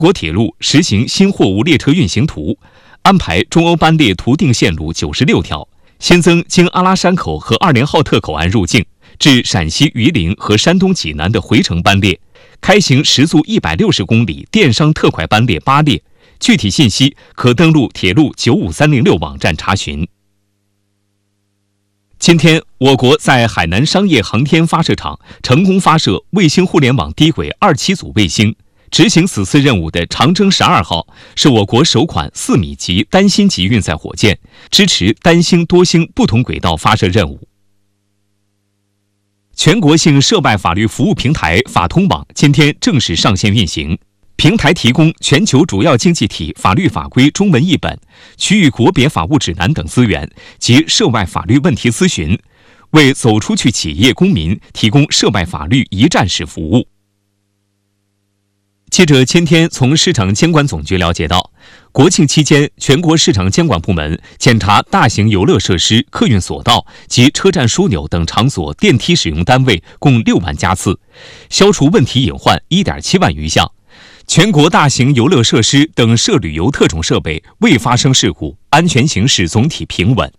国铁路实行新货物列车运行图，安排中欧班列图定线路96条，新增经阿拉山口和2连浩特口岸入境至陕西榆林和山东济南的回程班列，开行时速160公里电商特快班列8列。具体信息可登录铁路95306网站查询。今天，我国在海南商业航天发射场成功发射卫星互联网低轨27组卫星。执行此次任务的长征12号是我国首款4米级单星级运载火箭，支持单星多星不同轨道发射任务。全国性涉外法律服务平台法通网今天正式上线运行。平台提供全球主要经济体法律法规中文译本、区域国别法务指南等资源及涉外法律问题咨询，为走出去企业公民提供涉外法律一站式服务。记者今天从市场监管总局了解到，国庆期间，全国市场监管部门检查大型游乐设施、客运索道及车站枢纽等场所电梯使用单位共6万家次，消除问题隐患1.7万余项。全国大型游乐设施等涉旅游特种设备未发生事故，安全形势总体平稳。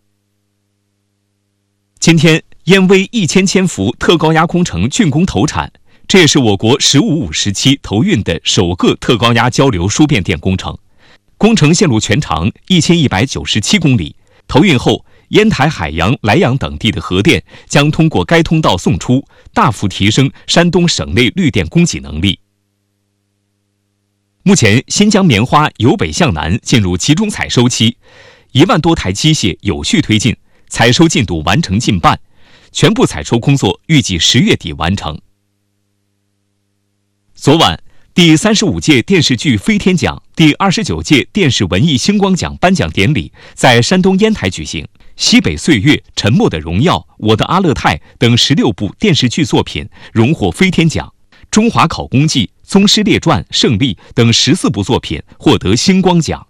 今天，燕威1000千伏特高压工程竣工投产。这也是我国15-5时期投运的首个特高压交流输变电工程，工程线路全长1197公里。投运后，烟台、海洋、莱阳等地的核电将通过该通道送出，大幅提升山东省内绿电供给能力。目前，新疆棉花由北向南进入集中采收期，1万多台机械有序推进，采收进度完成近半，全部采收工作预计10月底完成。昨晚，第35届电视剧飞天奖、第29届电视文艺星光奖颁奖典礼在山东烟台举行。西北岁月、沉默的荣耀、我的阿勒泰等16部电视剧作品荣获飞天奖，中华考功记、宗师列传、胜利等14部作品获得星光奖。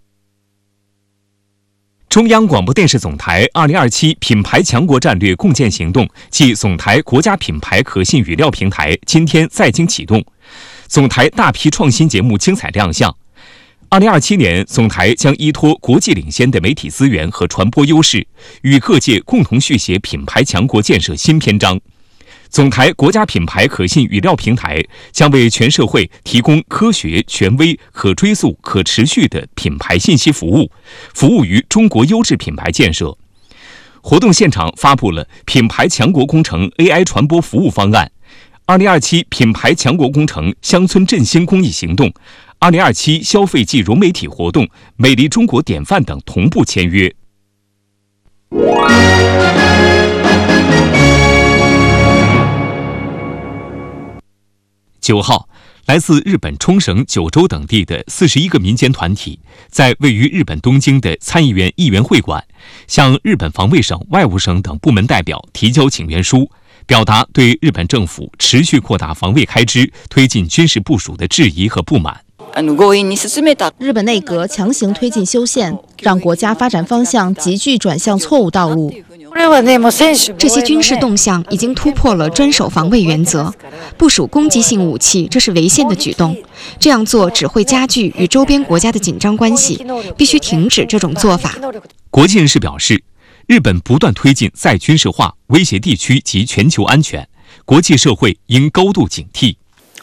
中央广播电视总台2027品牌强国战略共建行动暨总台国家品牌可信语料平台今天在京启动，总台大批创新节目精彩亮相。2027年，总台将依托国际领先的媒体资源和传播优势，与各界共同续写品牌强国建设新篇章。总台国家品牌可信语料平台将为全社会提供科学、权威、可追溯、可持续的品牌信息服务，服务于中国优质品牌建设。活动现场发布了品牌强国工程 AI 传播服务方案、2027品牌强国工程乡村振兴公益行动、2027消费季融媒体活动、美丽中国典范等同步签约。9号，来自日本冲绳、九州等地的41个民间团体，在位于日本东京的参议院议员会馆，向日本防卫省、外务省等部门代表提交请愿书，表达对日本政府持续扩大防卫开支、推进军事部署的质疑和不满。 日本内阁强行推进修宪，让国家发展方向急剧转向错误道路。 这些军事动向已经突破了专守防卫原则，部署攻击性武器，这是违宪的举动。这样做只会加剧与周边国家的紧张关系，必须停止这种做法。 国际人士表示，日本不断推进再军事化，威胁地区及全球安全，国际社会应高度警惕。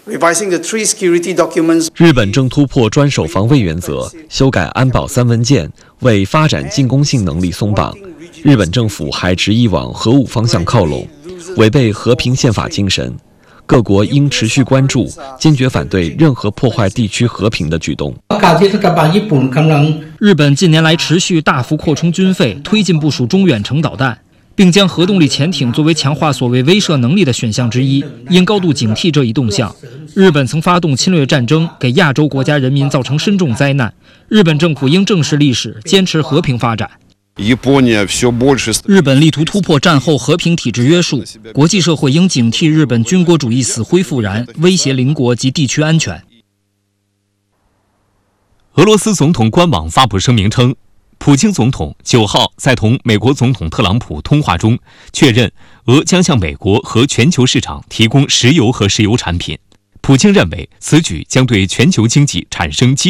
日本正突破专守防卫原则，修改安保3文件，为发展进攻性能力松绑。日本政府还执意往核武方向靠拢，违背和平宪法精神。各国应持续关注，坚决反对任何破坏地区和平的举动。 日本近年来持续大幅扩充军费，推进部署中远程导弹，并将核动力潜艇作为强化所谓威慑能力的选项之一，应高度警惕这一动向。日本曾发动侵略战争，给亚洲国家人民造成深重灾难。日本政府应正视历史，坚持和平发展。日本力图突破战后和平体制约束，国际社会应警惕日本军国主义死灰复燃，威胁邻国及地区安全。 俄罗斯总统官网发布声明称，普京总统9号在同美国总统特朗普通话中确认，俄将向美国和全球市场提供石油和石油产品， 普京认为此举将对全球经济产生